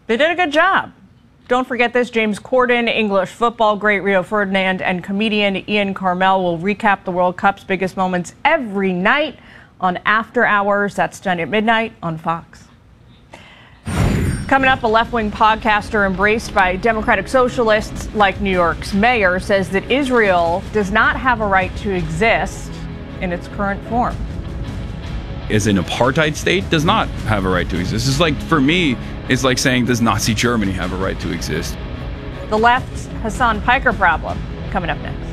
They did a good job. Don't forget this, James Corden, English football great Rio Ferdinand, and comedian Ian Carmel will recap the World Cup's biggest moments every night on After Hours. That's done at midnight on Fox. Coming up, a left-wing podcaster embraced by Democratic socialists like New York's mayor says that Israel does not have a right to exist in its current form. As an apartheid state does not have a right to exist. It's like, for me, it's like saying, does Nazi Germany have a right to exist? The left's Hassan Piker problem, coming up next.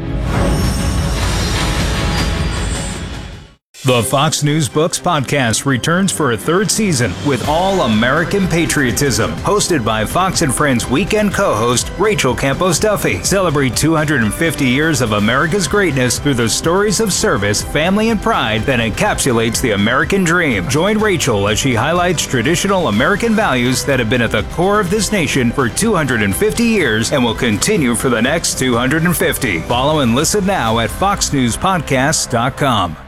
The Fox News Books podcast returns for a third season with all American patriotism. Hosted by Fox and Friends weekend co-host Rachel Campos Duffy. Celebrate 250 years of America's greatness through the stories of service, family, and pride that encapsulates the American dream. Join Rachel as she highlights traditional American values that have been at the core of this nation for 250 years and will continue for the next 250. Follow and listen now at foxnewspodcasts.com.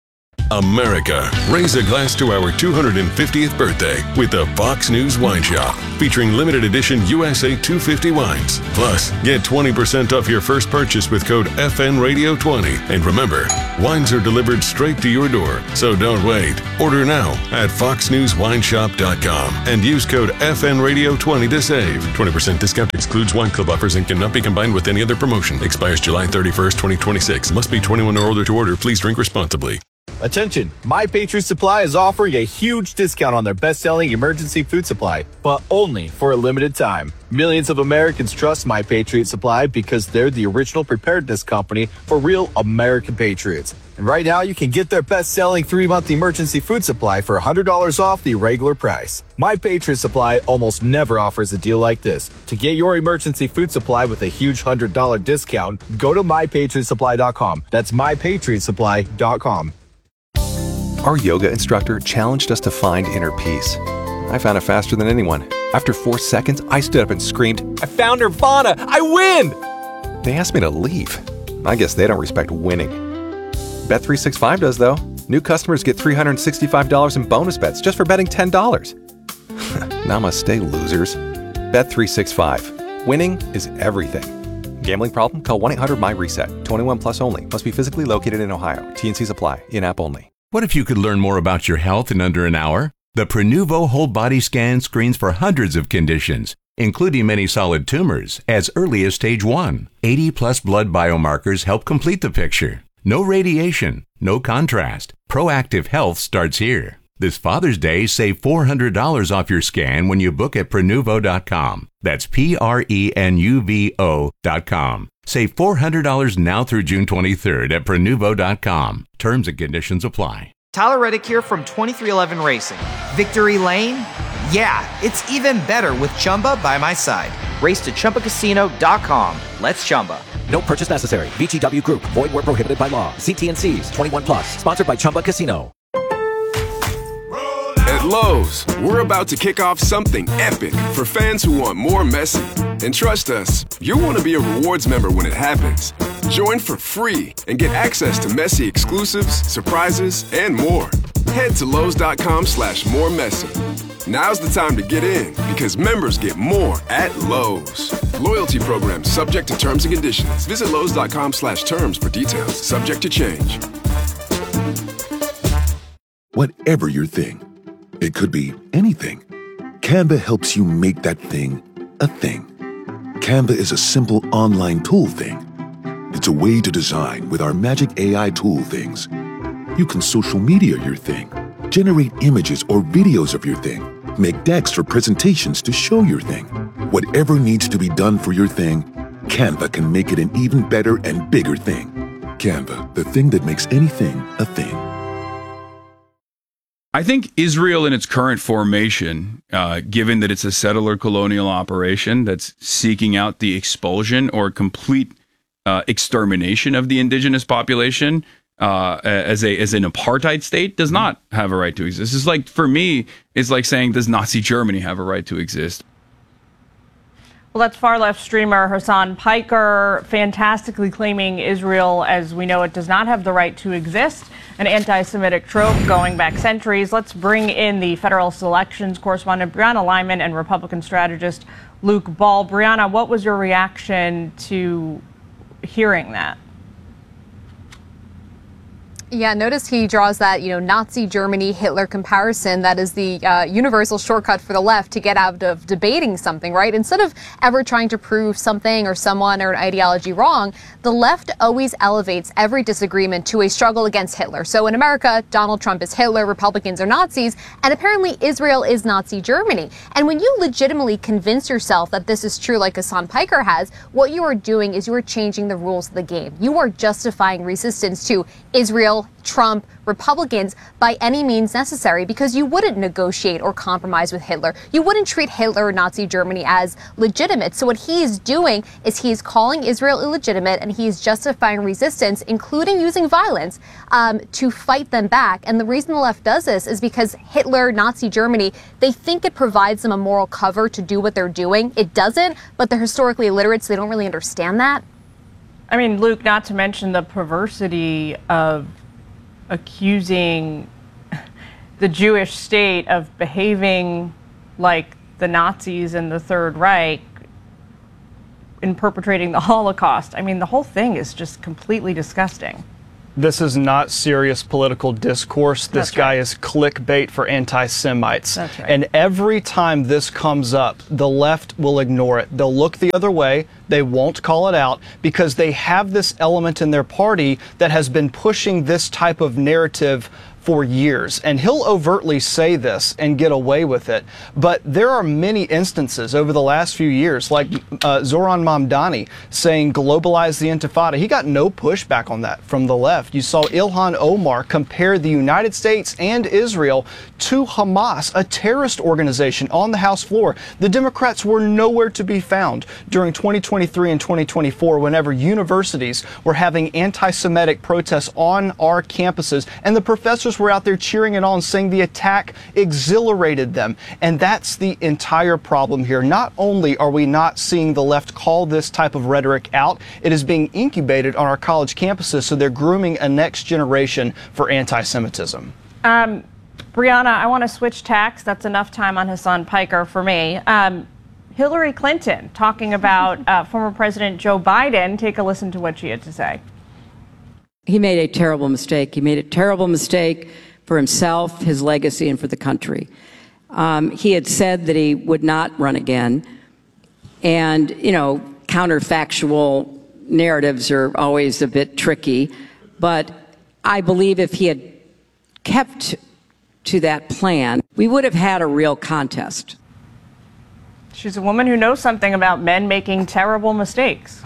America, raise a glass to our 250th birthday with the Fox News Wine Shop, featuring limited edition USA 250 wines. Plus, get 20% off your first purchase with code FNRadio20. And remember, wines are delivered straight to your door, so don't wait. Order now at foxnewswineshop.com and use code FNRadio20 to save. 20% discount excludes wine club offers and cannot be combined with any other promotion. Expires July 31st, 2026. Must be 21 or older to order. Please drink responsibly. Attention, My Patriot Supply is offering a huge discount on their best-selling emergency food supply, but only for a limited time. Millions of Americans trust My Patriot Supply because they're the original preparedness company for real American patriots. And right now, you can get their best-selling 3-month emergency food supply for $100 off the regular price. My Patriot Supply almost never offers a deal like this. To get your emergency food supply with a huge $100 discount, go to MyPatriotSupply.com. That's MyPatriotSupply.com. Our yoga instructor challenged us to find inner peace. I found it faster than anyone. After 4 seconds, I stood up and screamed, "I found Nirvana! I win!" They asked me to leave. I guess they don't respect winning. Bet365 does, though. New customers get $365 in bonus bets just for betting $10. Namaste, losers. Bet365. Winning is everything. Gambling problem? Call 1-800-MY-RESET. 21 plus only. Must be physically located in Ohio. T&Cs apply. In-app only. What if you could learn more about your health in under an hour? The Prenuvo Whole Body Scan screens for hundreds of conditions, including many solid tumors, as early as stage 1. 80-plus blood biomarkers help complete the picture. No radiation, no contrast. Proactive health starts here. This Father's Day, save $400 off your scan when you book at Prenuvo.com. That's Prenuvo.com. Save $400 now through June 23rd at Prenuvo.com. Terms and conditions apply. Tyler Reddick here from 2311 Racing. Victory Lane? Yeah, it's even better with Chumba by my side. Race to ChumbaCasino.com. Let's Chumba. No purchase necessary. VGW Group. Void where prohibited by law. See T&Cs. 21 plus. Sponsored by Chumba Casino. At Lowe's, we're about to kick off something epic for fans who want more Messi. And trust us, you'll want to be a rewards member when it happens. Join for free and get access to Messi exclusives, surprises, and more. Head to Lowe's.com/moremessi. Now's the time to get in because members get more at Lowe's. Loyalty program subject to terms and conditions. Visit Lowe's.com/terms for details. Subject to change. Whatever your thing, it could be anything. Canva helps you make that thing a thing. Canva is a simple online tool thing. It's a way to design with our magic AI tool things. You can social media your thing, generate images or videos of your thing, make decks for presentations to show your thing. Whatever needs to be done for your thing, Canva can make it an even better and bigger thing. Canva, the thing that makes anything a thing. I think Israel in its current formation, given that it's a settler colonial operation that's seeking out the expulsion or complete extermination of the indigenous population as an apartheid state, does not have a right to exist. It's like, for me, it's like saying, does Nazi Germany have a right to exist? Well, that's far-left streamer Hasan Piker fantastically claiming Israel, as we know it, does not have the right to exist, an anti-Semitic trope going back centuries. Let's bring in the federal elections correspondent Brianna Lyman and Republican strategist Luke Ball. Brianna, what was your reaction to hearing that? Yeah, notice he draws that, Nazi Germany, Hitler comparison. That is the universal shortcut for the left to get out of debating something, right? Instead of ever trying to prove something or someone or an ideology wrong, the left always elevates every disagreement to a struggle against Hitler. So in America, Donald Trump is Hitler, Republicans are Nazis, and apparently Israel is Nazi Germany. And when you legitimately convince yourself that this is true, like Hasan Piker has, what you are doing is you are changing the rules of the game. You are justifying resistance to Israel, Trump, Republicans by any means necessary, because you wouldn't negotiate or compromise with Hitler. You wouldn't treat Hitler or Nazi Germany as legitimate. So what he is doing is he is calling Israel illegitimate, and he is justifying resistance, including using violence, to fight them back. And the reason the left does this is because Hitler, Nazi Germany, they think it provides them a moral cover to do what they're doing. It doesn't, but they're historically illiterate, so they don't really understand that. I mean, Luke, not to mention the perversity of accusing the Jewish state of behaving like the Nazis and the Third Reich in perpetrating the Holocaust. I mean, the whole thing is just completely disgusting. This is not serious political discourse. This That's guy right. is clickbait for anti-Semites. That's right. And every time this comes up, the left will ignore it. They'll look the other way. They won't call it out because they have this element in their party that has been pushing this type of narrative for years. And he'll overtly say this and get away with it. But there are many instances over the last few years, like Zoran Mamdani saying globalize the Intifada. He got no pushback on that from the left. You saw Ilhan Omar compare the United States and Israel to Hamas, a terrorist organization, on the House floor. The Democrats were nowhere to be found during 2023 and 2024 whenever universities were having anti-Semitic protests on our campuses, and the professors were out there cheering it on, saying the attack exhilarated them. And that's the entire problem here. Not only are we not seeing the left call this type of rhetoric out, it is being incubated on our college campuses, so they're grooming a next generation for anti-Semitism. Brianna, I want to switch tacks. That's enough time on Hasan Piker for me. Hillary Clinton talking about former President Joe Biden. Take a listen to what she had to say. He made a terrible mistake. He made a terrible mistake for himself, his legacy, and for the country. He had said that he would not run again. And, counterfactual narratives are always a bit tricky. But I believe if he had kept to that plan, we would have had a real contest. She's a woman who knows something about men making terrible mistakes.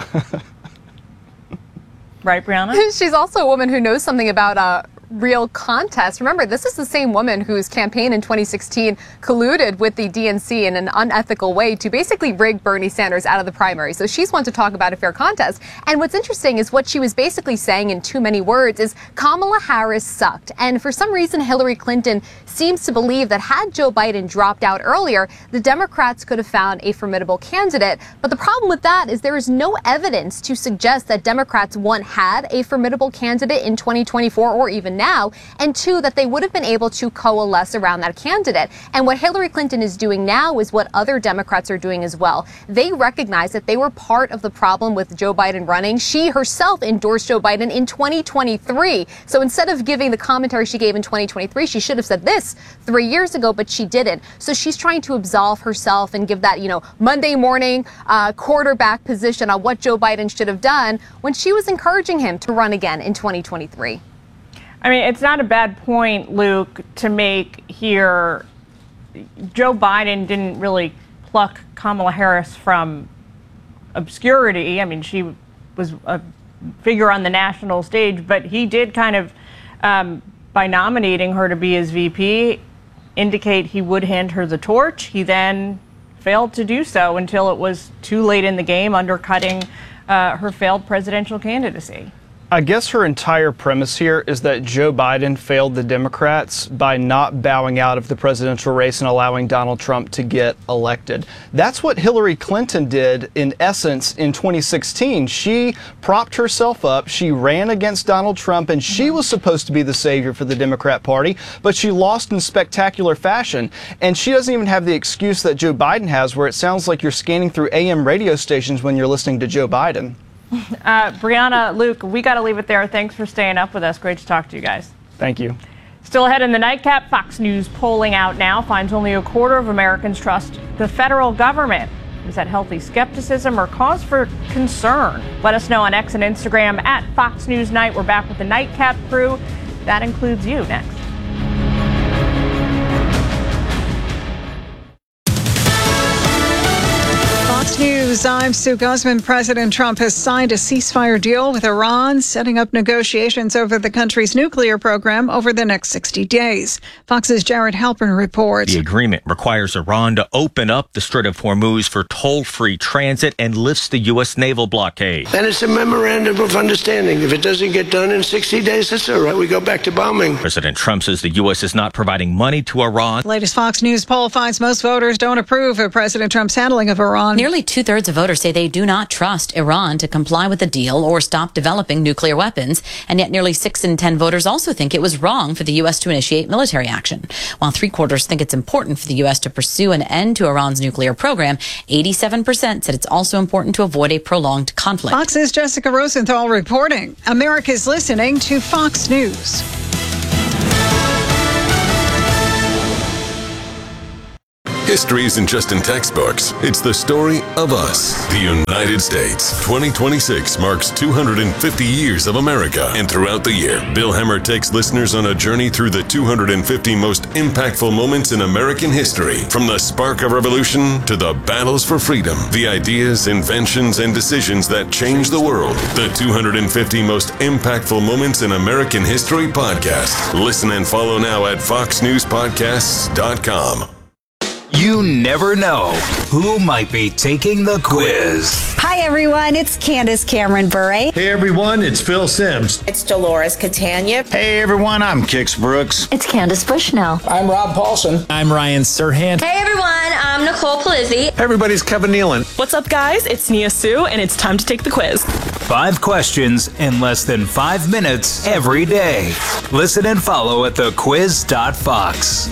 Right, Brianna? She's also a woman who knows something about real contest. Remember, this is the same woman whose campaign in 2016 colluded with the DNC in an unethical way to basically rig Bernie Sanders out of the primary. So she's one to talk about a fair contest. And what's interesting is what she was basically saying in too many words is Kamala Harris sucked. And for some reason, Hillary Clinton seems to believe that had Joe Biden dropped out earlier, the Democrats could have found a formidable candidate. But the problem with that is there is no evidence to suggest that Democrats, one, had a formidable candidate in 2024 or even now, and two, that they would have been able to coalesce around that candidate. And what Hillary Clinton is doing now is what other Democrats are doing as well. They recognize that they were part of the problem with Joe Biden running. She herself endorsed Joe Biden in 2023. So instead of giving the commentary she gave in 2023, she should have said this 3 years ago, but she didn't. So she's trying to absolve herself and give that, Monday morning quarterback position on what Joe Biden should have done when she was encouraging him to run again in 2023. I mean, it's not a bad point, Luke, to make here. Joe Biden didn't really pluck Kamala Harris from obscurity. I mean, she was a figure on the national stage, but he did kind of, by nominating her to be his VP, indicate he would hand her the torch. He then failed to do so until it was too late in the game, undercutting her failed presidential candidacy. I guess her entire premise here is that Joe Biden failed the Democrats by not bowing out of the presidential race and allowing Donald Trump to get elected. That's what Hillary Clinton did, in essence, in 2016. She propped herself up, she ran against Donald Trump, and she was supposed to be the savior for the Democrat Party, but she lost in spectacular fashion. And she doesn't even have the excuse that Joe Biden has, where it sounds like you're scanning through AM radio stations when you're listening to Joe Biden. Brianna, Luke, we got to leave it there. Thanks for staying up with us. Great to talk to you guys. Thank you. Still ahead in the nightcap, Fox News polling out now finds only a quarter of Americans trust the federal government. Is that healthy skepticism or cause for concern? Let us know on X and Instagram at Fox News Night. We're back with the nightcap crew. That includes you next. Fox News, I'm Sue Guzman. President Trump has signed a ceasefire deal with Iran, setting up negotiations over the country's nuclear program over the next 60 days. Fox's Jared Halpern reports. The agreement requires Iran to open up the Strait of Hormuz for toll-free transit and lifts the U.S. naval blockade. Then it's a memorandum of understanding. If it doesn't get done in 60 days, that's all right. We go back to bombing. President Trump says the U.S. is not providing money to Iran. The latest Fox News poll finds most voters don't approve of President Trump's handling of Iran. Nearly two-thirds of voters say they do not trust Iran to comply with the deal or stop developing nuclear weapons. And yet nearly 6 in 10 voters also think it was wrong for the U.S. to initiate military action. While 3/4 think it's important for the U.S. to pursue an end to Iran's nuclear program, 87% said it's also important to avoid a prolonged conflict. Fox's Jessica Rosenthal reporting. America's listening to Fox News. History isn't just in textbooks, it's the story of us. The United States. 2026 marks 250 years of America. And throughout the year, Bill Hemmer takes listeners on a journey through the 250 most impactful moments in American history. From the spark of revolution to the battles for freedom, the ideas, inventions, and decisions that changed the world. The 250 most impactful moments in American history podcast. Listen and follow now at foxnewspodcasts.com. You never know who might be taking the quiz. Hi, everyone. It's Candace Cameron Bure. Hey, everyone. It's Phil Sims. It's Dolores Catania. Hey, everyone. I'm Kix Brooks. It's Candace Bushnell. I'm Rob Paulson. I'm Ryan Serhant. Hey, everyone. I'm Nicole Palizzi. Hey, everybody. It's Kevin Nealon. What's up, guys? It's Nia Sue, and it's time to take the quiz. 5 questions in less than 5 minutes every day. Listen and follow at thequiz.fox.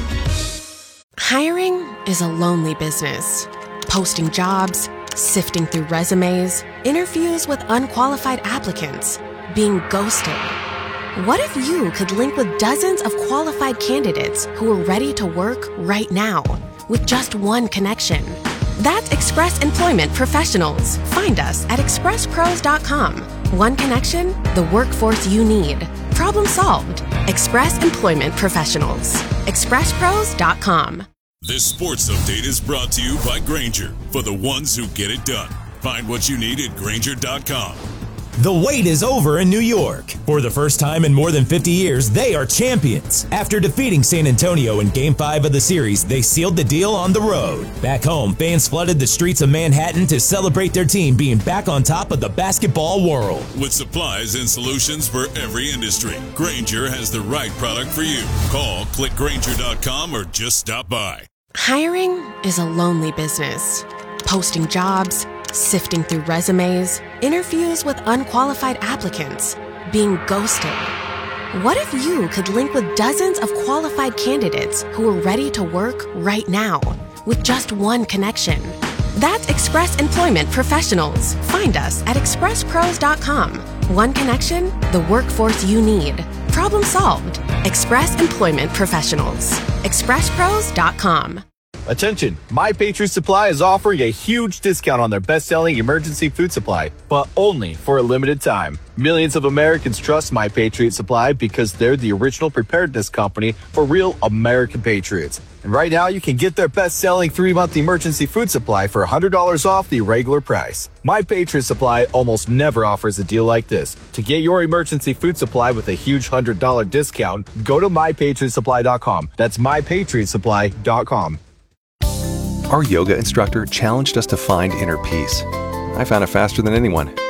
Hiring is a lonely business. Posting jobs, sifting through resumes, interviews with unqualified applicants, being ghosted. What if you could link with dozens of qualified candidates who are ready to work right now with just one connection? That's Express Employment Professionals. Find us at expresspros.com. One connection, the workforce you need. Problem solved. Express Employment Professionals. expresspros.com. This sports update is brought to you by Grainger, for the ones who get it done. Find what you need at Grainger.com. The wait is over in New York. For the first time in more than 50 years, they are champions. After defeating San Antonio in Game 5 of the series, they sealed the deal on the road. Back home, fans flooded the streets of Manhattan to celebrate their team being back on top of the basketball world. With supplies and solutions for every industry, Grainger has the right product for you. Call, click Grainger.com, or just stop by. Hiring is a lonely business. Posting jobs, sifting through resumes, interviews with unqualified applicants, being ghosted. What if you could link with dozens of qualified candidates who are ready to work right now with just one connection? That's Express Employment Professionals. Find us at expresspros.com. One connection, the workforce you need. Problem solved. Express Employment Professionals. expresspros.com. Attention, My Patriot Supply is offering a huge discount on their best-selling emergency food supply, but only for a limited time. Millions of Americans trust My Patriot Supply because they're the original preparedness company for real American patriots. And right now, you can get their best-selling 3-month emergency food supply for $100 off the regular price. My Patriot Supply almost never offers a deal like this. To get your emergency food supply with a huge $100 discount, go to MyPatriotSupply.com. That's MyPatriotSupply.com. Our yoga instructor challenged us to find inner peace. I found it faster than anyone.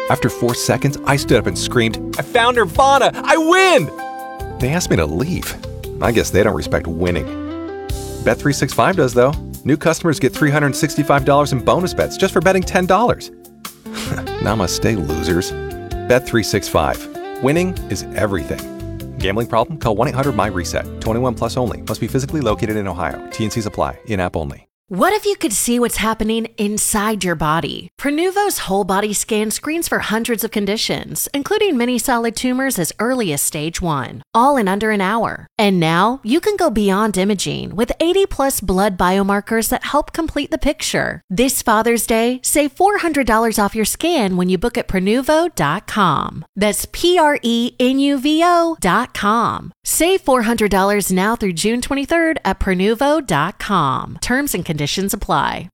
After 4 seconds, I stood up and screamed, "I found Nirvana! I win!" They asked me to leave. I guess they don't respect winning. Bet365 does, though. New customers get $365 in bonus bets just for betting $10. Namaste, losers. Bet365. Winning is everything. Gambling problem? Call 1-800-MY-RESET. 21 plus only. Must be physically located in Ohio. T&Cs apply. In-app only. What if you could see what's happening inside your body? Prenuvo's whole body scan screens for hundreds of conditions, including many solid tumors as early as stage 1, all in under an hour. And now you can go beyond imaging with 80 plus blood biomarkers that help complete the picture. This Father's Day, save $400 off your scan when you book at Prenuvo.com. That's Prenuvo.com. Save $400 now through June 23rd at Prenuvo.com. Terms and conditions apply.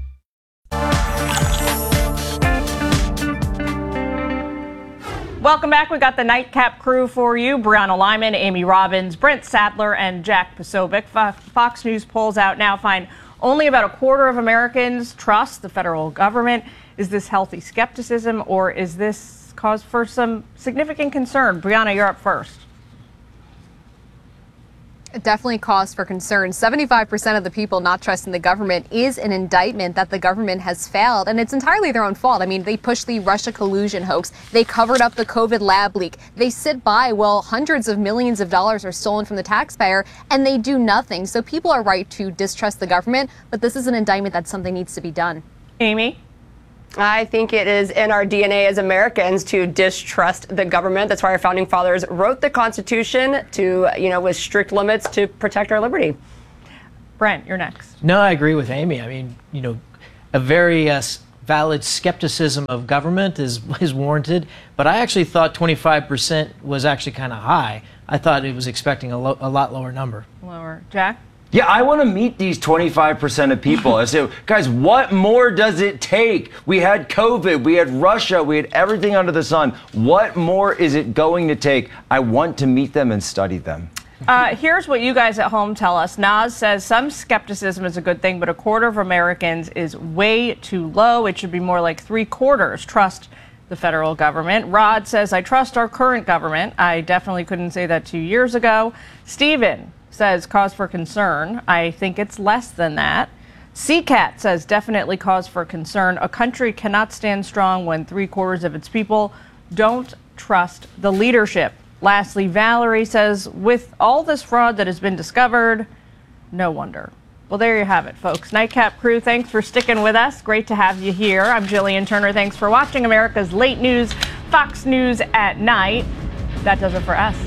Welcome back. We got the Nightcap crew for you. Brianna Lyman, Amy Robbins, Brent Sadler, and Jack Posobiec. Fox News polls out now find only about a quarter of Americans trust the federal government. Is this healthy skepticism, or is this cause for some significant concern? Brianna, you're up first. Definitely cause for concern. 75% of the people not trusting the government is an indictment that the government has failed, and it's entirely their own fault. I mean, they pushed the Russia collusion hoax. They covered up the COVID lab leak. They sit by while hundreds of millions of dollars are stolen from the taxpayer, and they do nothing. So people are right to distrust the government, but this is an indictment that something needs to be done. Amy? I think it is in our DNA as Americans to distrust the government. That's why our founding fathers wrote the Constitution to, with strict limits to protect our liberty. Brent, you're next. No, I agree with Amy. I mean, a very valid skepticism of government is warranted, but I actually thought 25% was actually kind of high. I thought it was expecting a lot lower number. Lower. Jack? Yeah, I want to meet these 25% of people. I say, guys, what more does it take? We had COVID, we had Russia, we had everything under the sun. What more is it going to take? I want to meet them and study them. Here's what you guys at home tell us. Naz says some skepticism is a good thing, but a quarter of Americans is way too low. It should be more like 3/4 trust the federal government. Rod says, I trust our current government. I definitely couldn't say that 2 years ago. Steven says cause for concern. I think it's less than that. CCAT says definitely cause for concern. A country cannot stand strong when 3/4 of its people don't trust the leadership. Lastly, Valerie says with all this fraud that has been discovered, no wonder. Well, there you have it, folks. Nightcap crew, thanks for sticking with us. Great to have you here. I'm Jillian Turner. Thanks for watching America's Late News, Fox News at Night. That does it for us.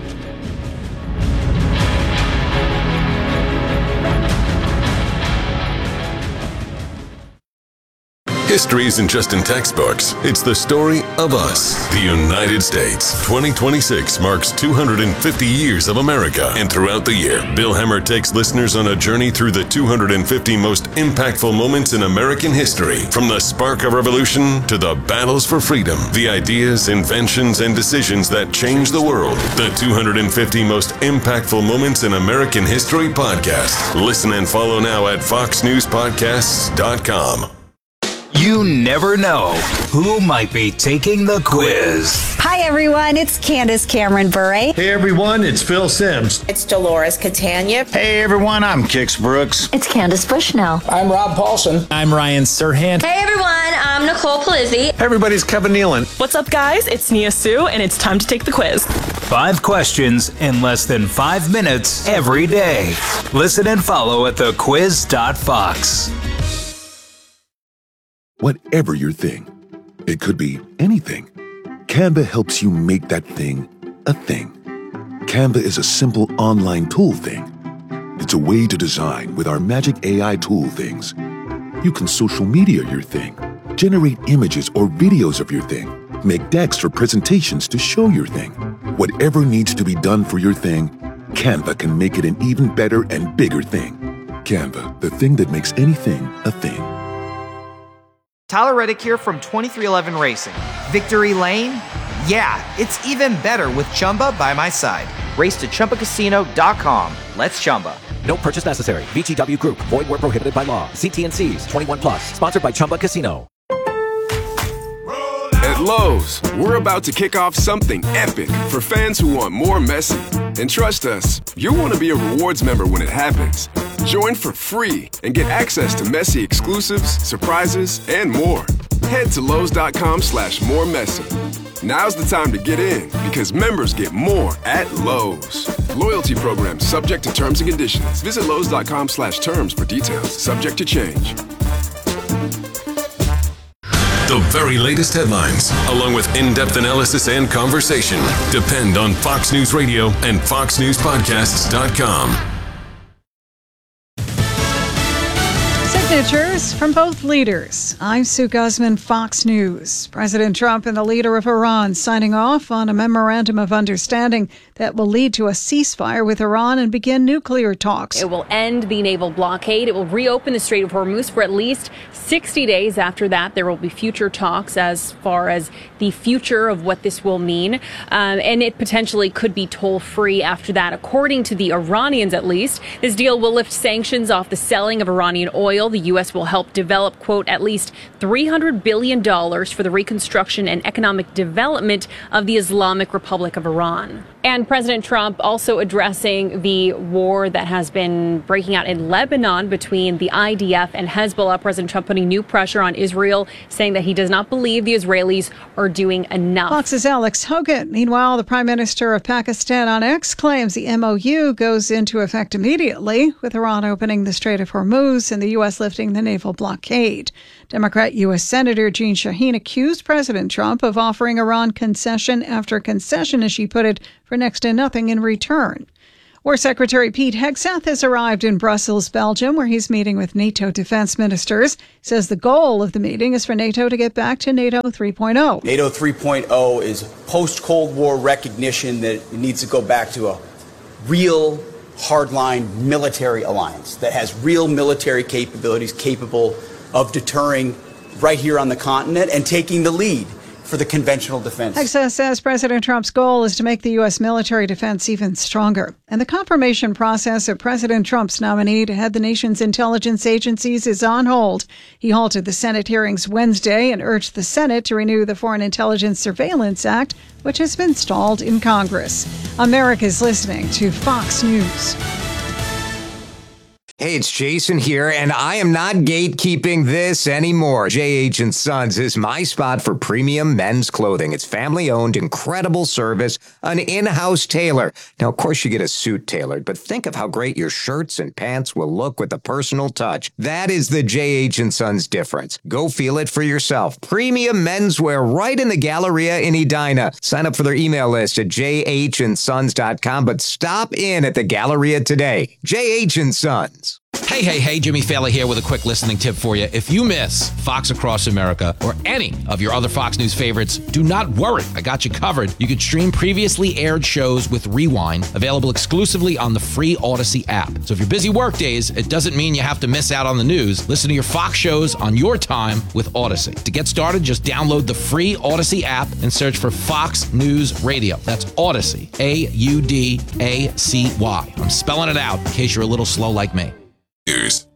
History isn't just in textbooks. It's the story of us, the United States. 2026 marks 250 years of America. And throughout the year, Bill Hemmer takes listeners on a journey through the 250 most impactful moments in American history. From the spark of revolution to the battles for freedom, the ideas, inventions, and decisions that changed the world. The 250 most impactful moments in American history podcast. Listen and follow now at foxnewspodcasts.com. You never know who might be taking the quiz. Hi, everyone. It's Candace Cameron Bure. Hey, everyone. It's Phil Simms. It's Dolores Catania. Hey, everyone. I'm Kix Brooks. It's Candace Bushnell. I'm Rob Paulson. I'm Ryan Serhant. Hey, everyone. I'm Nicole Palizzi. Hey, everybody. It's Kevin Nealon. What's up, guys? It's Nia Sue, and it's time to take the quiz. 5 questions in less than 5 minutes every day. Listen and follow at thequiz.fox. Whatever your thing, it could be anything. Canva helps you make that thing a thing. Canva is a simple online tool thing. It's a way to design with our magic AI tool things. You can social media your thing, generate images or videos of your thing, make decks or presentations to show your thing. Whatever needs to be done for your thing, Canva can make it an even better and bigger thing. Canva, the thing that makes anything a thing. Tyler Reddick here from 2311 Racing. Victory Lane? Yeah, it's even better with Chumba by my side. Race to ChumbaCasino.com. Let's Chumba. No purchase necessary. VGW Group. Void where prohibited by law. See T&Cs. 21+. Sponsored by Chumba Casino. At Lowe's, we're about to kick off something epic for fans who want more Messi. And trust us, you'll want to be a rewards member when it happens. Join for free and get access to Messi exclusives, surprises, and more. Head to Lowe's.com/moremessy. Now's the time to get in because members get more at Lowe's. Loyalty program subject to terms and conditions. Visit Lowe's.com/terms for details. Subject to change. The very latest headlines, along with in-depth analysis and conversation, depend on Fox News Radio and FoxNewsPodcasts.com. Signatures from both leaders. I'm Sue Guzman, Fox News. President Trump and the leader of Iran signing off on a memorandum of understanding that will lead to a ceasefire with Iran and begin nuclear talks. It will end the naval blockade. It will reopen the Strait of Hormuz for at least 60 days. After that, there will be future talks as far as the future of what this will mean. And it potentially could be toll-free after that. According to the Iranians, at least, this deal will lift sanctions off the selling of Iranian oil. The U.S. will help develop, quote, at least $300 billion for the reconstruction and economic development of the Islamic Republic of Iran. And President Trump also addressing the war that has been breaking out in Lebanon between the IDF and Hezbollah. President Trump putting new pressure on Israel, saying that he does not believe the Israelis are doing enough. Fox's Alex Hogan. Meanwhile, the Prime Minister of Pakistan on X claims the MOU goes into effect immediately, with Iran opening the Strait of Hormuz and the U.S. lifting the naval blockade. Democrat U.S. Senator Jeanne Shaheen accused President Trump of offering Iran concession after concession, as she put it, for next to nothing in return. War Secretary Pete Hegseth has arrived in Brussels, Belgium, where he's meeting with NATO defense ministers. He says the goal of the meeting is for NATO to get back to NATO 3.0. NATO 3.0 is post-Cold War recognition that it needs to go back to a real hardline military alliance that has real military capabilities capable of deterring right here on the continent and taking the lead for the conventional defense. Hegseth says President Trump's goal is to make the U.S. military defense even stronger. And the confirmation process of President Trump's nominee to head the nation's intelligence agencies is on hold. He halted the Senate hearings Wednesday and urged the Senate to renew the Foreign Intelligence Surveillance Act, which has been stalled in Congress. America's listening to Fox News. Hey, it's Jason here, and I am not gatekeeping this anymore. J.H. & Sons is my spot for premium men's clothing. It's family-owned, incredible service, an in-house tailor. Now, of course, you get a suit tailored, but think of how great your shirts and pants will look with a personal touch. That is the J.H. & Sons difference. Go feel it for yourself. Premium menswear right in the Galleria in Edina. Sign up for their email list at jhndsons.com, but stop in at the Galleria today. J.H. & Sons. Hey, Jimmy Fallon here with a quick listening tip for you. If you miss Fox Across America or any of your other Fox News favorites, do not worry. I got you covered. You can stream previously aired shows with Rewind, available exclusively on the free Odyssey app. So if you're busy work days, it doesn't mean you have to miss out on the news. Listen to your Fox shows on your time with Odyssey. To get started, just download the free Odyssey app and search for Fox News Radio. That's Odyssey, A-U-D-A-C-Y. I'm spelling it out in case you're a little slow like me. News.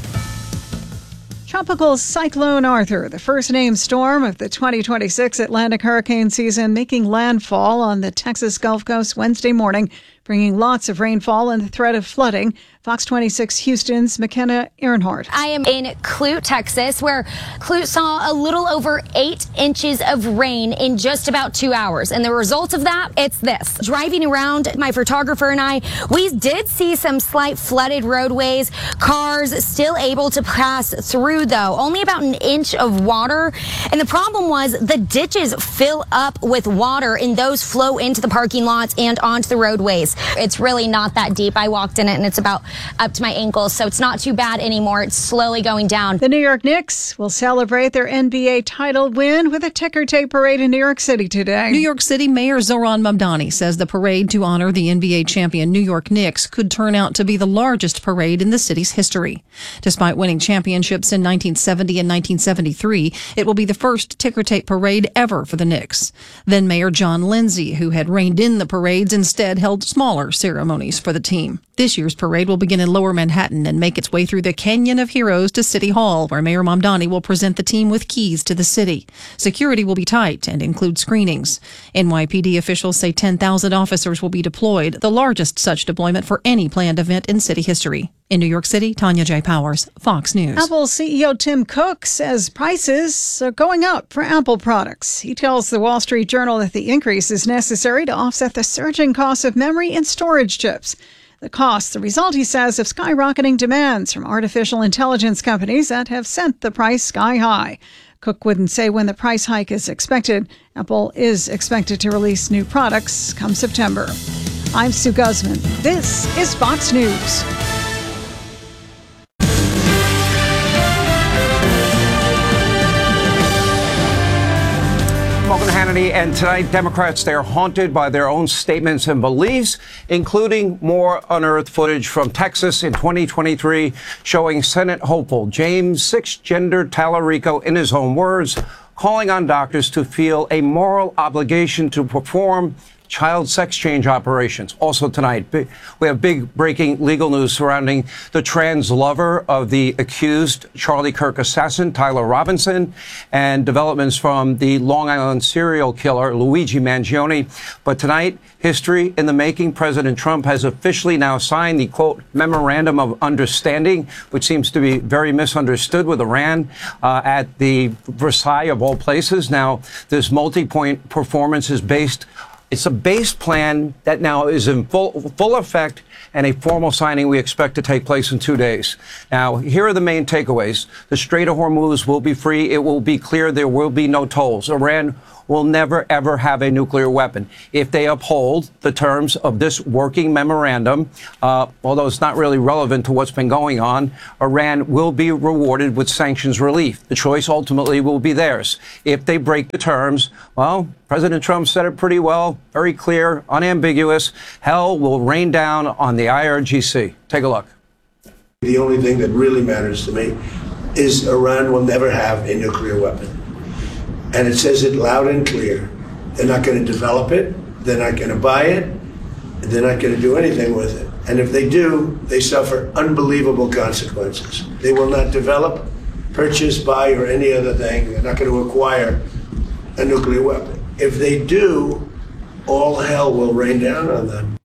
Tropical Cyclone Arthur, the first named storm of the 2026 Atlantic hurricane season, making landfall on the Texas Gulf Coast Wednesday morning, bringing lots of rainfall and the threat of flooding. Fox 26 Houston's McKenna Earnhardt. I am in Clute, Texas, where Clute saw a little over 8 inches of rain in just about 2 hours. And the result of that, it's this. Driving around, my photographer and I, we did see some slight flooded roadways, cars still able to pass through, though. Only about an inch of water. And the problem was the ditches fill up with water and those flow into the parking lots and onto the roadways. It's really not that deep. I walked in it and it's about up to my ankles, so it's not too bad anymore. It's slowly going down. The New York Knicks will celebrate their NBA title win with a ticker tape parade in New York City today. New York City Mayor Zohran Mamdani says the parade to honor the NBA champion New York Knicks could turn out to be the largest parade in the city's history. Despite winning championships in 1970 and 1973, it will be the first ticker tape parade ever for the Knicks. Then Mayor John Lindsay, who had reined in the parades, instead held small smaller ceremonies for the team. This year's parade will begin in Lower Manhattan and make its way through the Canyon of Heroes to City Hall, where Mayor Mamdani will present the team with keys to the city. Security will be tight and include screenings. NYPD officials say 10,000 officers will be deployed, the largest such deployment for any planned event in city history. In New York City, Tanya J. Powers, Fox News. Apple CEO Tim Cook says prices are going up for Apple products. He tells the Wall Street Journal that the increase is necessary to offset the surging cost of memory and storage chips. The cost, the result, he says, of skyrocketing demands from artificial intelligence companies that have sent the price sky high. Cook wouldn't say when the price hike is expected. Apple is expected to release new products come September. I'm Sue Guzman. This is Fox News. Welcome to Hannity. And tonight, Democrats, they're haunted by their own statements and beliefs, including more unearthed footage from Texas in 2023 showing Senate hopeful James Six-Gender Tallarico, in his own words, calling on doctors to feel a moral obligation to perform child sex change operations. Also tonight, we have big breaking legal news surrounding the trans lover of the accused Charlie Kirk assassin, Tyler Robinson, and developments from the Long Island serial killer, Luigi Mangione. But tonight, history in the making. President Trump has officially now signed the, quote, memorandum of understanding, which seems to be very misunderstood with Iran at the Versailles of all places. Now, this multi-point performance is based. It's a base plan that now is in full effect, and a formal signing we expect to take place in 2 days. Now, here are the main takeaways. The Strait of Hormuz will be free. It will be clear there will be no tolls. Iran will never, ever have a nuclear weapon. If they uphold the terms of this working memorandum, although it's not really relevant to what's been going on, Iran will be rewarded with sanctions relief. The choice ultimately will be theirs. If they break the terms, well, President Trump said it pretty well, very clear, unambiguous. Hell will rain down on the IRGC. Take a look. The only thing that really matters to me is Iran will never have a nuclear weapon. And it says it loud and clear. They're not going to develop it. They're not going to buy it. They're not going to do anything with it. And if they do, they suffer unbelievable consequences. They will not develop, purchase, buy, or any other thing. They're not going to acquire a nuclear weapon. If they do, all hell will rain down on them.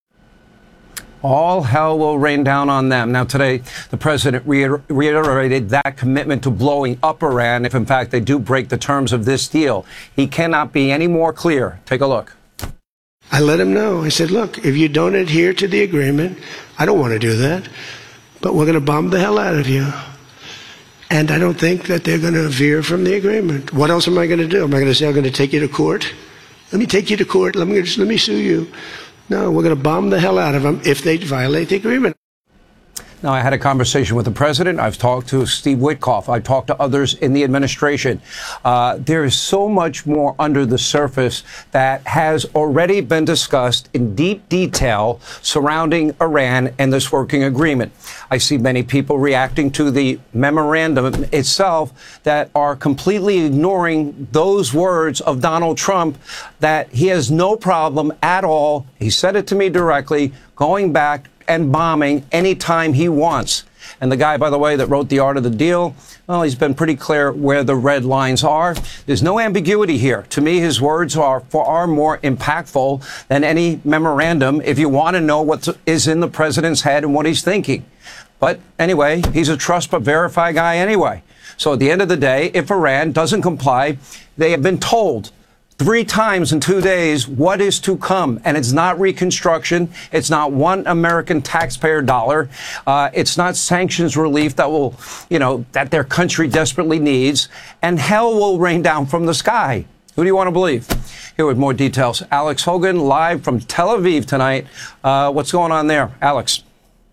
All hell will rain down on them. Now, today, the president reiterated that commitment to blowing up Iran if, in fact, they do break the terms of this deal. He cannot be any more clear. Take a look. I let him know. I said, look, if you don't adhere to the agreement, I don't want to do that, but we're going to bomb the hell out of you. And I don't think that they're going to veer from the agreement. What else am I going to do? Am I going to say I'm going to take you to court? Let me take you to court. Let me sue you. No, we're going to bomb the hell out of them if they violate the agreement. Now, I had a conversation with the president. I've talked to Steve Witkoff. I've talked to others in the administration. There is so much more under the surface that has already been discussed in deep detail surrounding Iran and this working agreement. I see many people reacting to the memorandum itself that are completely ignoring those words of Donald Trump that he has no problem at all. He said it to me directly, going back and bombing anytime he wants. And the guy, by the way, that wrote The Art of the Deal, well, he's been pretty clear where the red lines are. There's no ambiguity here. To me, his words are far more impactful than any memorandum if you want to know what is in the president's head and what he's thinking. But anyway, he's a trust but verify guy anyway. So at the end of the day, if Iran doesn't comply, they have been told 3 times in 2 days what is to come. And it's not reconstruction. It's not one American taxpayer dollar. It's not sanctions relief that will, that their country desperately needs. And hell will rain down from the sky. Who do you want to believe? Here with more details, Alex Hogan, live from Tel Aviv tonight. What's going on there, Alex?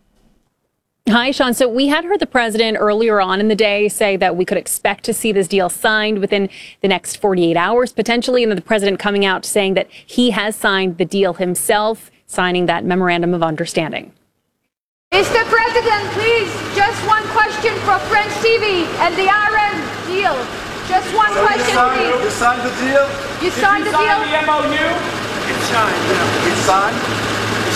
Hi, Sean. So we had heard the president earlier on in the day say that we could expect to see this deal signed within the next 48 hours, potentially. And then the president coming out saying that he has signed the deal himself, signing that memorandum of understanding. Mr. President, please, just one question for French TV and the Iran deal. Just one question, please. You signed the deal? You signed the deal? Did you sign the MOU? It's signed. It's signed.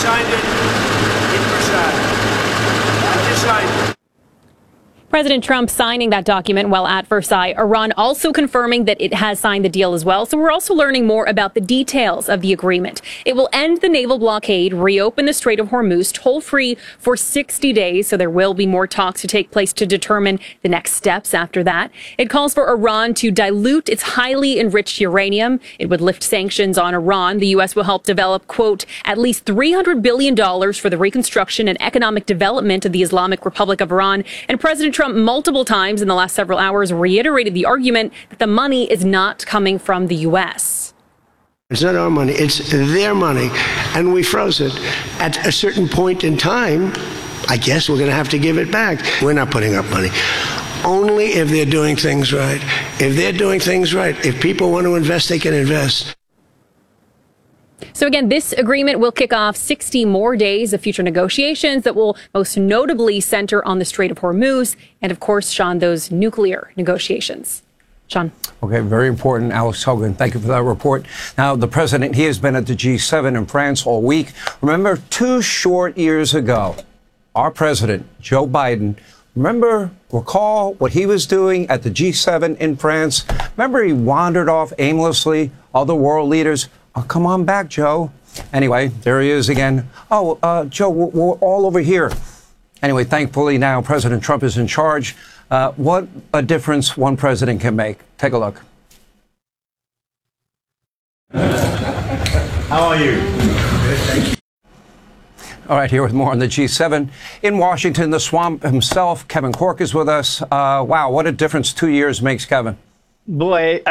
signed it in Versailles. I just signed it. President Trump signing that document while at Versailles. Iran also confirming that it has signed the deal as well. So we're also learning more about the details of the agreement. It will end the naval blockade, reopen the Strait of Hormuz toll-free for 60 days. So there will be more talks to take place to determine the next steps after that. It calls for Iran to dilute its highly enriched uranium. It would lift sanctions on Iran. The U.S. will help develop, quote, at least $300 billion for the reconstruction and economic development of the Islamic Republic of Iran. And President Trump multiple times in the last several hours reiterated the argument that the money is not coming from the U.S. It's not our money, it's their money. And we froze it. At a certain point in time, I guess we're going to have to give it back. We're not putting up money. Only if they're doing things right. If they're doing things right, if people want to invest, they can invest. So again, this agreement will kick off 60 more days of future negotiations that will most notably center on the Strait of Hormuz and, of course, Sean, those nuclear negotiations. Sean. Okay, very important. Alex Hogan, thank you for that report. Now, the president, he has been at the G7 in France all week. Remember, 2 short years ago, our president, Joe Biden, recall what he was doing at the G7 in France? Remember, he wandered off aimlessly, other world leaders. Oh, come on back, Joe. Anyway, there he is again. Oh, Joe, we're all over here. Anyway, thankfully now President Trump is in charge. What a difference one president can make. Take a look. How are you? Thank you. All right, here with more on the G7. In Washington, the swamp himself, Kevin Corke, is with us. Wow, what a difference 2 years makes, Kevin. Boy,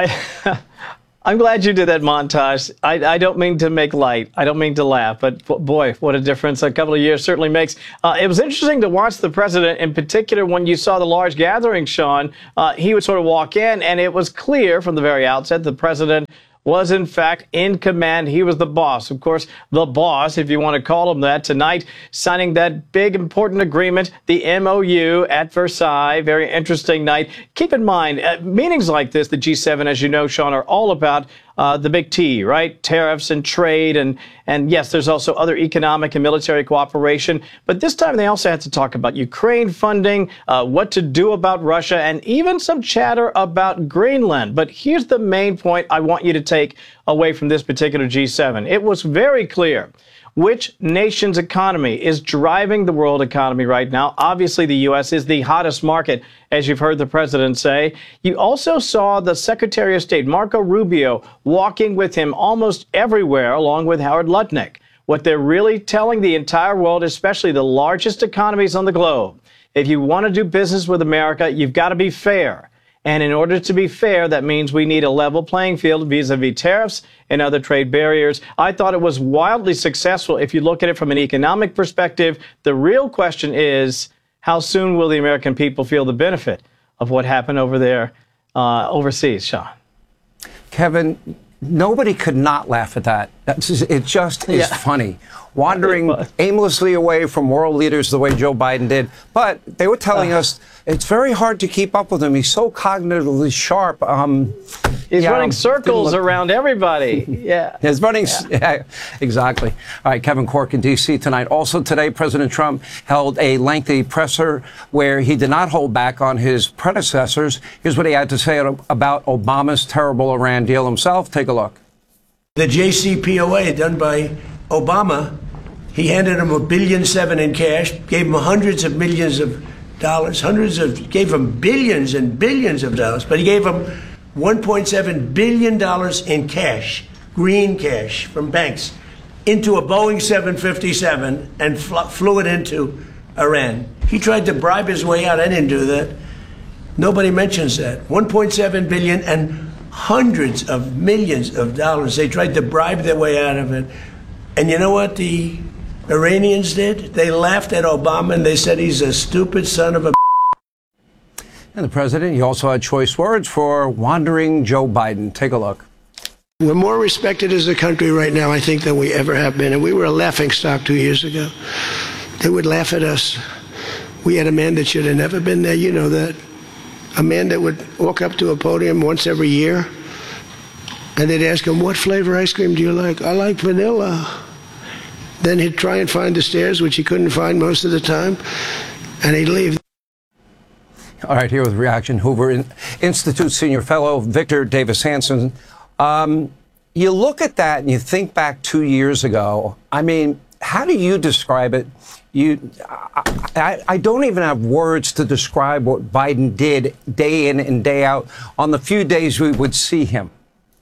I'm glad you did that montage. I don't mean to make light. I don't mean to laugh. But boy, what a difference a couple of years certainly makes. It was interesting to watch the president, in particular, when you saw the large gathering, Sean. He would sort of walk in, and it was clear from the very outset the president was in fact in command. He was the boss. Of course, the boss, if you want to call him that, tonight signing that big important agreement, the MOU at Versailles. Very interesting night. Keep in mind, meetings like this, the G7, as you know, Sean, are all about the big T, right? Tariffs and trade. And yes, there's also other economic and military cooperation. But this time they also had to talk about Ukraine funding, what to do about Russia, and even some chatter about Greenland. But here's the main point I want you to take away from this particular G7. It was very clear which nation's economy is driving the world economy right now. Obviously, the U.S. is the hottest market, as you've heard the president say. You also saw the Secretary of State, Marco Rubio, walking with him almost everywhere, along with Howard Lutnick. What they're really telling the entire world, especially the largest economies on the globe, if you want to do business with America, you've got to be fair. And in order to be fair, that means we need a level playing field vis-a-vis tariffs and other trade barriers. I thought it was wildly successful if you look at it from an economic perspective. The real question is, how soon will the American people feel the benefit of what happened over there overseas, Sean? Kevin, nobody could not laugh at that. It just is funny. Wandering aimlessly away from world leaders the way Joe Biden did. But they were telling us it's very hard to keep up with him. He's so cognitively sharp. He's running circles around everybody. Yeah. He's running. Yeah, exactly. All right, Kevin Corke in D.C. tonight. Also today, President Trump held a lengthy presser where he did not hold back on his predecessors. Here's what he had to say about Obama's terrible Iran deal himself. Take a look. The JCPOA done by Obama, he handed him $1.7 billion in cash, gave him hundreds of millions of dollars, gave him billions and billions of dollars, but he gave him $1.7 billion in cash, green cash from banks, into a Boeing 757 and flew it into Iran. He tried to bribe his way out. I didn't do that. Nobody mentions that. $1.7 billion and hundreds of millions of dollars. They tried to bribe their way out of it. And you know what the Iranians did? They laughed at Obama and they said he's a stupid son of a bitch. And the president, he also had choice words for wandering Joe Biden. Take a look. We're more respected as a country right now, I think, than we ever have been. And we were a laughingstock 2 years ago. They would laugh at us. We had a man that should have never been there. You know that. A man that would walk up to a podium once every year, and they'd ask him, what flavor ice cream do you like? I like vanilla. Then he'd try and find the stairs, which he couldn't find most of the time, and he'd leave. All right, here with Reaction, Hoover Institute Senior Fellow Victor Davis Hanson. You look at that and you think back 2 years ago. I mean, how do you describe it? I don't even have words to describe what Biden did day in and day out on the few days we would see him.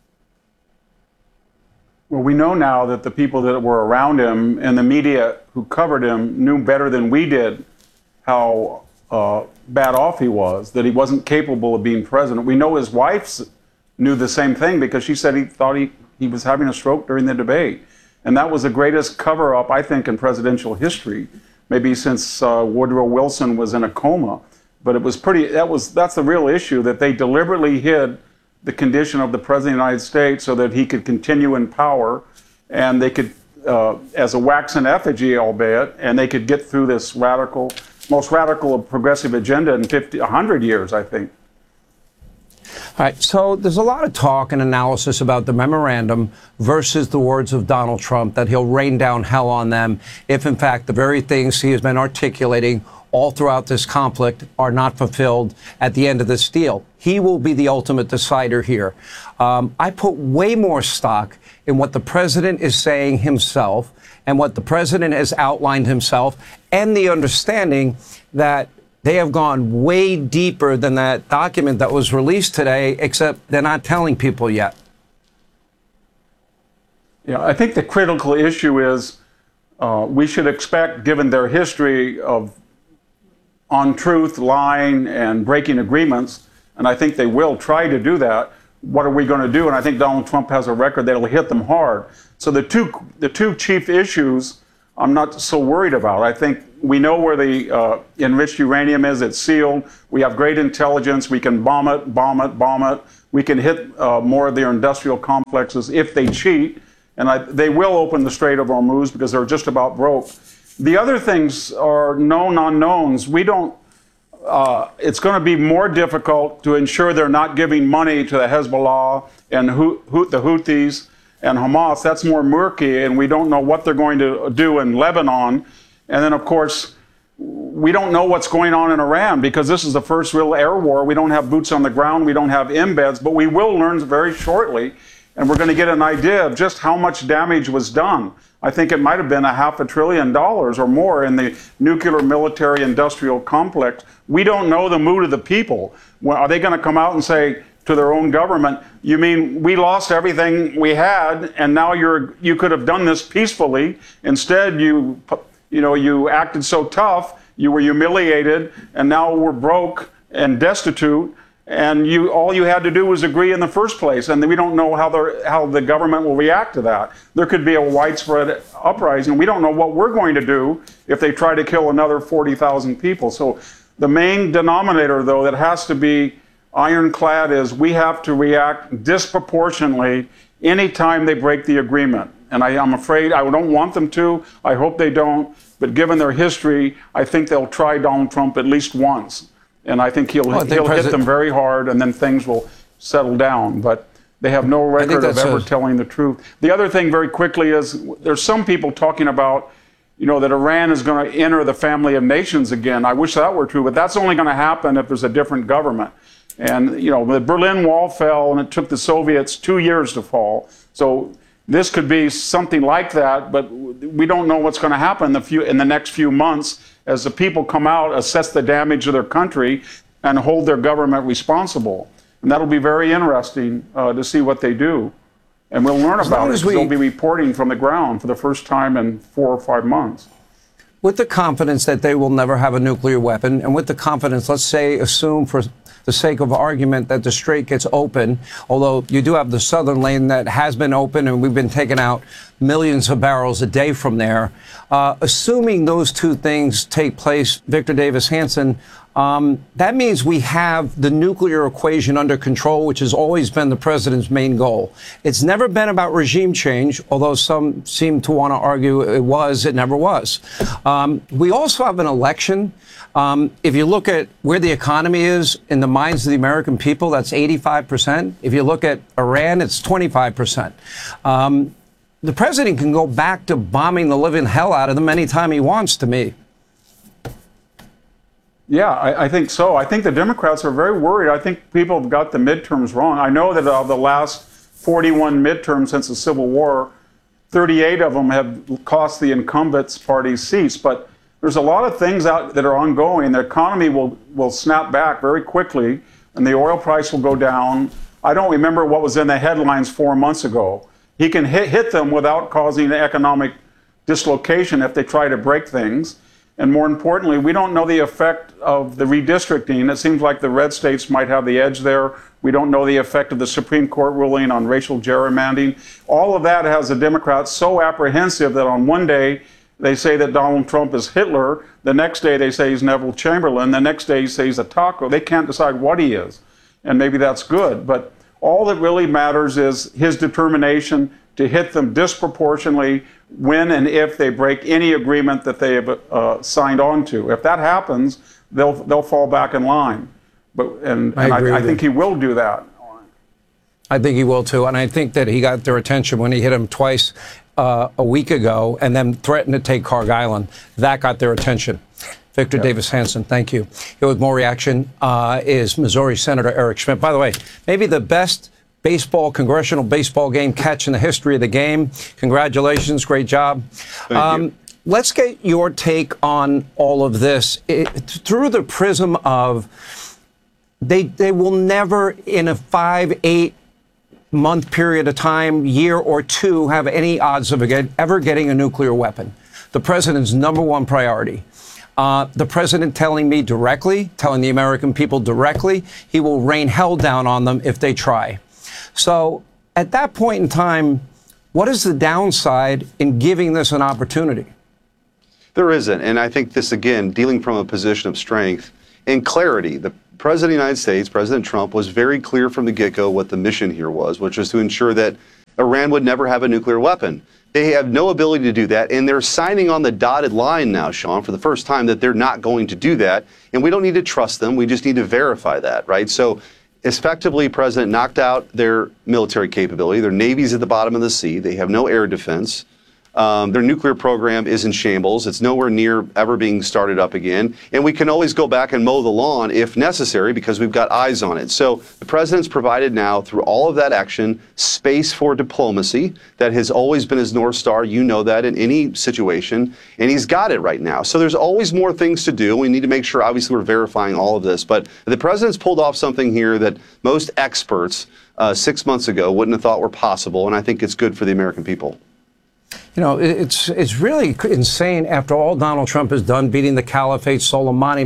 Well, we know now that the people that were around him and the media who covered him knew better than we did how bad off he was, that he wasn't capable of being president. We know his wife knew the same thing because she said he thought he was having a stroke during the debate. And that was the greatest cover-up, I think, in presidential history, maybe since Woodrow Wilson was in a coma. But it was that's the real issue, that they deliberately hid the condition of the President of the United States so that he could continue in power, and they could, as a waxen effigy, albeit, and they could get through this most radical progressive agenda in 100 years, I think. All right, so there's a lot of talk and analysis about the memorandum versus the words of Donald Trump, that he'll rain down hell on them if, in fact, the very things he has been articulating all throughout this conflict are not fulfilled at the end of this deal. He will be the ultimate decider here. I put way more stock in what the president is saying himself and what the president has outlined himself, and the understanding that they have gone way deeper than that document that was released today, except they're not telling people yet. Yeah, I think the critical issue is we should expect, given their history of untruth, lying, and breaking agreements, and I think they will try to do that. What are we going to do? And I think Donald Trump has a record that'll hit them hard. So the two chief issues I'm not so worried about. I think we know where the enriched uranium is. It's sealed. We have great intelligence. We can bomb it. We can hit more of their industrial complexes if they cheat. And they will open the Strait of Hormuz because they're just about broke. The other things are known unknowns. We don't. It's going to be more difficult to ensure they're not giving money to the Hezbollah and the Houthis and Hamas. That's more murky, and we don't know what they're going to do in Lebanon. And then, of course, we don't know what's going on in Iran because this is the first real air war. We don't have boots on the ground. We don't have embeds, but we will learn very shortly, and we're going to get an idea of just how much damage was done. I think it might have been $500 billion or more in the nuclear military industrial complex. We don't know the mood of the people. Well, are they going to come out and say to their own government, you mean we lost everything we had and now you could have done this peacefully? Instead, you acted so tough, you were humiliated, and now we're broke and destitute. And all you had to do was agree in the first place, and we don't know how the government will react to that. There could be a widespread uprising. We don't know what we're going to do if they try to kill another 40,000 people. So the main denominator, though, that has to be ironclad is we have to react disproportionately anytime they break the agreement. And I'm afraid I don't want them to. I hope they don't. But given their history, I think they'll try Donald Trump at least once. And I think he'll hit them very hard, and then things will settle down. But they have no record of ever telling the truth. The other thing, very quickly, is there's some people talking about, that Iran is going to enter the family of nations again. I wish that were true, but that's only going to happen if there's a different government. And, the Berlin Wall fell, and it took the Soviets 2 years to fall. So this could be something like that, but we don't know what's going to happen in the next few months as the people come out, assess the damage of their country, and hold their government responsible. And that'll be very interesting to see what they do. And we'll learn about it. They'll be reporting from the ground for the first time in 4 or 5 months. With the confidence that they will never have a nuclear weapon, and with the confidence, assume for the sake of argument that the Strait gets open, although you do have the southern lane that has been open and we've been taking out millions of barrels a day from there. Assuming those two things take place, Victor Davis Hanson, that means we have the nuclear equation under control, which has always been the president's main goal. It's never been about regime change, although some seem to want to argue it never was. We also have an election. If you look at where the economy is in the minds of the American people, that's 85%. If you look at Iran, it's 25%. the president can go back to bombing the living hell out of them anytime he wants, to me. Yeah, I think so. I think the Democrats are very worried. I think people have got the midterms wrong. I know that of the last 41 midterms since the Civil War, 38 of them have cost the incumbents party's seats. But there's a lot of things out that are ongoing. The economy will snap back very quickly, and the oil price will go down. I don't remember what was in the headlines 4 months ago. He can hit them without causing economic dislocation if they try to break things. And more importantly, we don't know the effect of the redistricting. It seems like the red states might have the edge there. We don't know the effect of the Supreme Court ruling on racial gerrymandering. All of that has the Democrats so apprehensive that on one day they say that Donald Trump is Hitler. The next day they say he's Neville Chamberlain. The next day he says he's a taco. They can't decide what he is. And maybe that's good. But all that really matters is his determination to hit them disproportionately when and if they break any agreement that they have signed on to. If that happens, they'll fall back in line. I think he will do that. I think he will too, and I think that he got their attention when he hit them twice a week ago, and then threatened to take Carg Island. That got their attention. Victor Davis Hanson, thank you. Here with more reaction is Missouri Senator Eric Schmitt. By the way, maybe the best congressional baseball game catch in the history of the game. Congratulations, great job. Thank you. Let's get your take on all of this through the prism of they will never in a 5-8 month period of time, year or two, have any odds of ever getting a nuclear weapon. The president's number one priority. The president telling me directly, telling the American people directly, he will rain hell down on them if they try. So at that point in time, what is the downside in giving this an opportunity? There isn't. And I think this, again, dealing from a position of strength and clarity. The President of the United States, President Trump, was very clear from the get-go what the mission here was, which was to ensure that Iran would never have a nuclear weapon. They have no ability to do that, and they're signing on the dotted line now, Sean, for the first time that they're not going to do that. And we don't need to trust them. We just need to verify that, right? So effectively, President knocked out their military capability. Their Navy's at the bottom of the sea. They have no air defense. Their nuclear program is in shambles. It's nowhere near ever being started up again. And we can always go back and mow the lawn if necessary because we've got eyes on it. So the president's provided now, through all of that action, space for diplomacy. That has always been his North Star. You know that in any situation. And he's got it right now. So there's always more things to do. We need to make sure, obviously, we're verifying all of this. But the president's pulled off something here that most experts 6 months ago wouldn't have thought were possible. And I think it's good for the American people. You know, it's really insane after all Donald Trump has done, beating the Caliphate, Soleimani,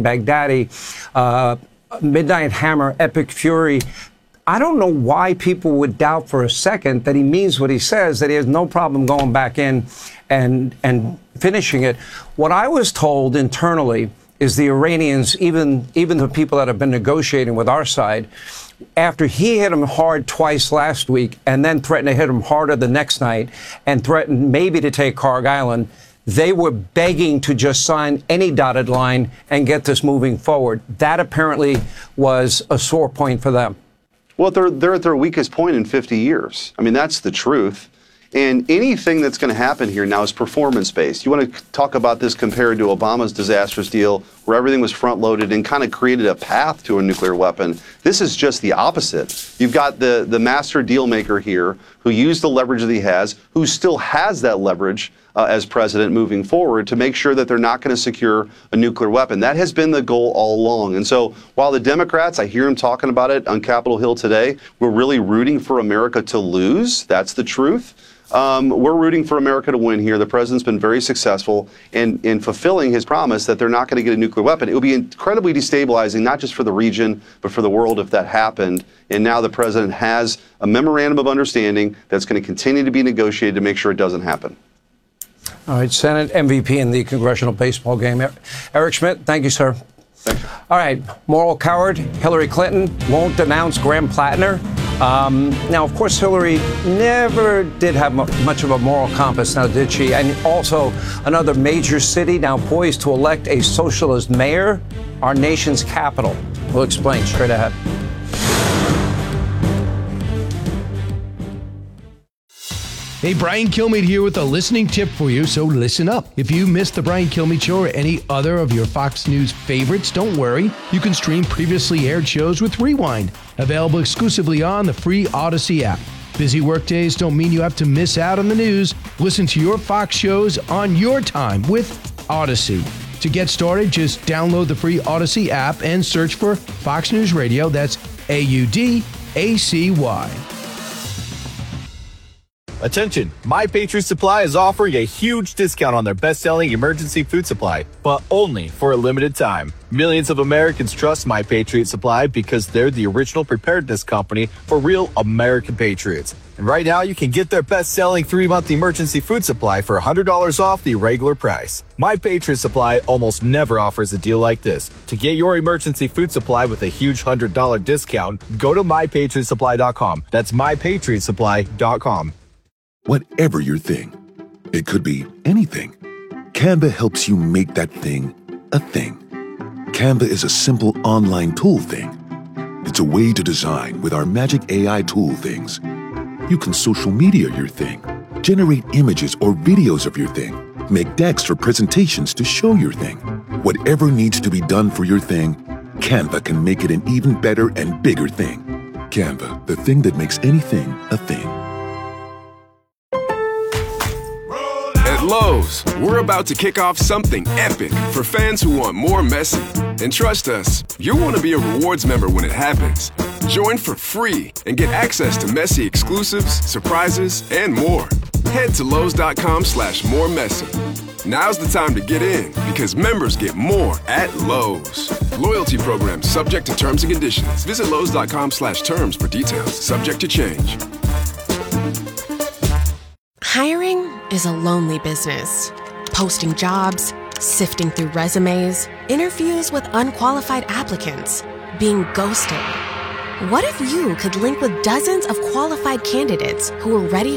Baghdadi, Midnight Hammer, Epic Fury. I don't know why people would doubt for a second that he means what he says, that he has no problem going back in and finishing it. What I was told internally is the Iranians, even the people that have been negotiating with our side, after he hit him hard twice last week and then threatened to hit him harder the next night and threatened maybe to take Carg Island, they were begging to just sign any dotted line and get this moving forward. That apparently was a sore point for them. Well, they're at their weakest point in 50 years. I mean, that's the truth. And anything that's going to happen here now is performance-based. You want to talk about this compared to Obama's disastrous deal where everything was front-loaded and kind of created a path to a nuclear weapon. This is just the opposite. You've got the master deal maker here who used the leverage that he has, who still has that leverage as president moving forward to make sure that they're not going to secure a nuclear weapon. That has been the goal all along. And so while the Democrats, I hear them talking about it on Capitol Hill today, we're really rooting for America to lose. That's the truth. We're rooting for America to win here. The president's been very successful in fulfilling his promise that they're not going to get a nuclear weapon. It would be incredibly destabilizing, not just for the region, but for the world if that happened. And now the president has a memorandum of understanding that's going to continue to be negotiated to make sure it doesn't happen. All right, Senate MVP in the congressional baseball game. Eric Schmitt, thank you, sir. All right, moral coward, Hillary Clinton won't denounce Graham Plattner. Now, of course, Hillary never did have much of a moral compass, now did she? And also, another major city now poised to elect a socialist mayor, our nation's capital. We'll explain straight ahead. Hey, Brian Kilmeade here with a listening tip for you, so listen up. If you missed the Brian Kilmeade Show or any other of your Fox News favorites, don't worry. You can stream previously aired shows with Rewind, available exclusively on the free Odyssey app. Busy workdays don't mean you have to miss out on the news. Listen to your Fox shows on your time with Odyssey. To get started, just download the free Odyssey app and search for Fox News Radio. That's AUDACY. Attention, My Patriot Supply is offering a huge discount on their best-selling emergency food supply, but only for a limited time. Millions of Americans trust My Patriot Supply because they're the original preparedness company for real American patriots. And right now, you can get their best-selling 3-month emergency food supply for $100 off the regular price. My Patriot Supply almost never offers a deal like this. To get your emergency food supply with a huge $100 discount, go to MyPatriotSupply.com. That's MyPatriotSupply.com. Whatever your thing, it could be anything. Canva helps you make that thing a thing. Canva is a simple online tool thing. It's a way to design with our magic AI tool things. You can social media your thing, generate images or videos of your thing, make decks or presentations to show your thing. Whatever needs to be done for your thing, Canva can make it an even better and bigger thing. Canva, the thing that makes anything a thing. At Lowe's, we're about to kick off something epic for fans who want more Messi. And trust us, you'll want to be a rewards member when it happens. Join for free and get access to Messi exclusives, surprises, and more. Head to Lowe's.com/moremessy. Now's the time to get in because members get more at Lowe's. Loyalty program subject to terms and conditions. Visit Lowe's.com/terms for details. Subject to change. Hiring is a lonely business. Posting jobs, sifting through resumes, interviews with unqualified applicants, being ghosted. What if you could link with dozens of qualified candidates who are ready